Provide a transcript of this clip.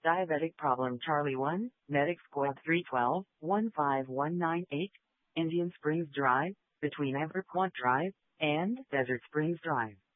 Diabetic Problem Charlie 1, Medic Squad 312, 15198, Indian Springs Drive, between Everquant Drive and Desert Springs Drive.